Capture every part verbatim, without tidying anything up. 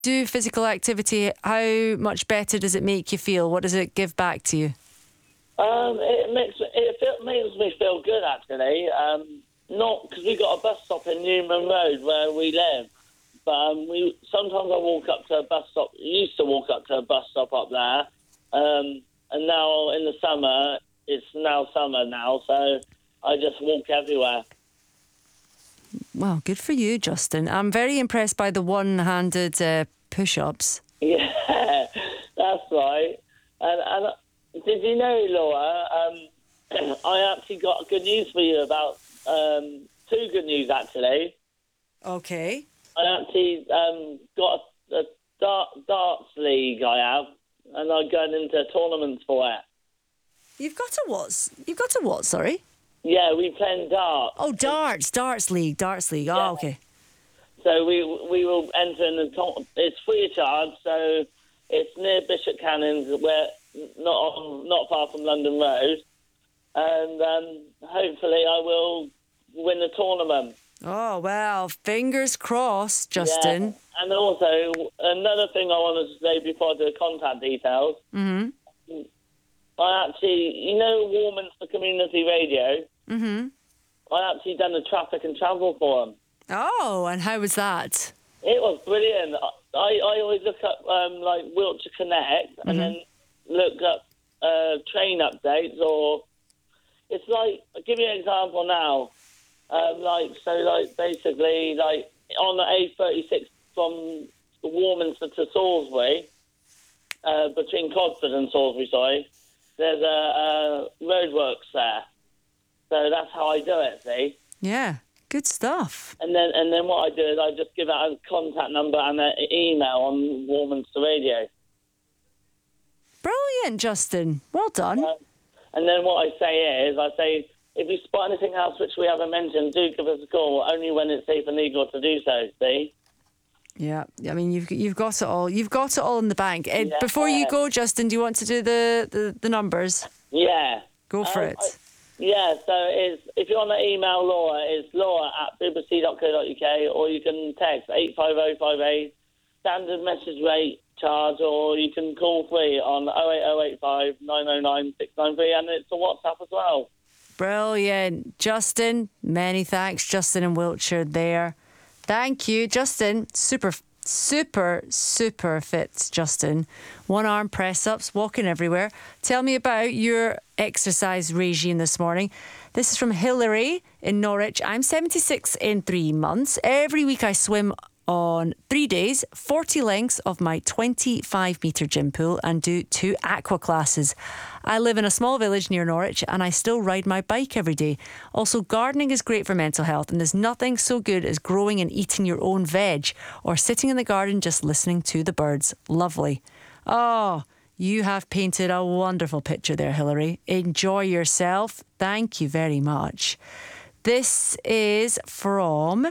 do physical activity, how much better does it make you feel? What does it give back to you? Um, it makes it feel, makes me feel good actually. Um, not because we got a bus stop in Newman Road where we live, but um, we sometimes I walk up to a bus stop. Used to walk up to a bus stop up there, um, and now in the summer it's now summer now, so I just walk everywhere. Well, good for you, Justin. I'm very impressed by the one-handed uh, push-ups. Yeah, that's right. And, and did you know, Laura, um, I actually got good news for you about um, two good news, actually. Okay. I actually um, got a, a dart, darts league I have, and I'm going into tournaments for it. You've got a what? You've got a what, sorry? Yeah, we playing darts. Oh, darts, darts league, darts league. Oh, Yeah. okay. So we we will enter in the top. It's free of charge, so it's near Bishop Cannons, where not on, not far from London Road, and um, hopefully I will win the tournament. Oh, well, fingers crossed, Justin. Yeah. And also another thing I wanted to say before I do the contact details. Mm-hmm. I actually, you know, Warminster Community Radio. Mm-hmm. I actually done the traffic and travel for them. Oh, and how was that? It was brilliant. I, I always look up um, like Wiltshire Connect and mm-hmm. then look up uh, train updates, or it's like, I'll give you an example now. Um, like so, like basically, like on the A thirty-six from Warminster to Salisbury, uh, between Codford and Salisbury, sorry, there's a, a roadworks there. So that's how I do it. See? Yeah. Good stuff. And then and then what I do is I just give out a contact number and an email on Warminster Radio. Brilliant, Justin. Well done. Uh, and then what I say is, I say, if you spot anything else which we haven't mentioned, do give us a call, only when it's safe and legal to do so, see? Yeah, I mean, you've you've got it all. You've got it all in the bank. Uh, yeah. Before you go, Justin, do you want to do the, the, the numbers? Yeah. Go for um, it. I, Yeah, so it's, if you want to email Laura, it's laura at b b c dot co dot u k, or you can text eight five oh five eight, standard message rate charge, or you can call free on oh eight oh eight five nine oh nine six nine three, and it's a WhatsApp as well. Brilliant. Justin, many thanks. Justin in Wiltshire there. Thank you, Justin. Super, super, super fit, Justin. One arm press-ups, walking everywhere. Tell me about your exercise regime this morning. This is from Hillary in Norwich. I'm seventy-six in three months. Every week I swim on three days, forty lengths of my twenty-five metre gym pool, and do two aqua classes. I live in a small village near Norwich and I still ride my bike every day. Also, gardening is great for mental health, and there's nothing so good as growing and eating your own veg or sitting in the garden just listening to the birds. Lovely. Oh, you have painted a wonderful picture there, Hillary. Enjoy yourself. Thank you very much. This is from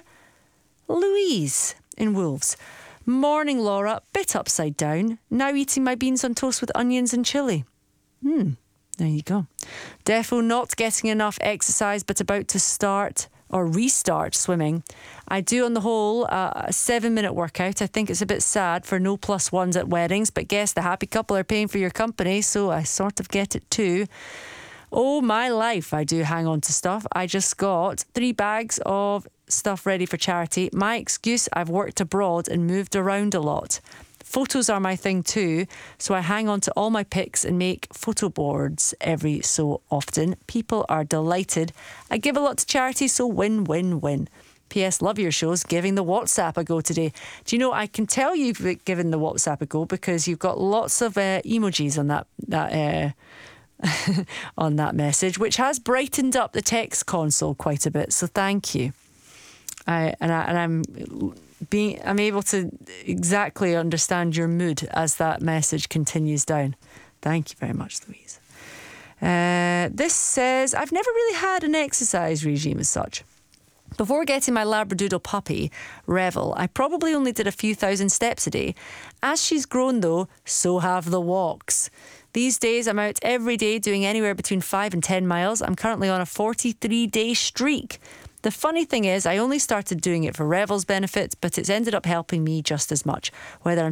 Louise in Wolves. Morning, Laura. Bit upside down. Now eating my beans on toast with onions and chilli. Hmm, there you go. Defo not getting enough exercise, but about to start or restart swimming. I do on the whole uh, a seven minute workout. I think it's a bit sad for no plus ones at weddings, but guess the happy couple are paying for your company, so I sort of get it too. Oh my life, I do hang on to stuff. I just got three bags of stuff ready for charity. My excuse, I've worked abroad and moved around a lot. Photos are my thing too, so I hang on to all my pics and make photo boards every so often. People are delighted. I give a lot to charity, so win, win, win. P S. Love your shows. Giving the WhatsApp a go today. Do you know, I can tell you've given the WhatsApp a go because you've got lots of uh, emojis on that that uh, on that message, which has brightened up the text console quite a bit. So thank you. I and I and I'm being I'm able to exactly understand your mood as that message continues down. Thank you very much, Louise. Uh, this says, I've never really had an exercise regime as such. Before getting my Labradoodle puppy, Revel, I probably only did a few thousand steps a day. As she's grown though, so have the walks. These days I'm out every day doing anywhere between five and ten miles. I'm currently on a forty-three day streak. The funny thing is, I only started doing it for Revel's benefits, but it's ended up helping me just as much, whether I'm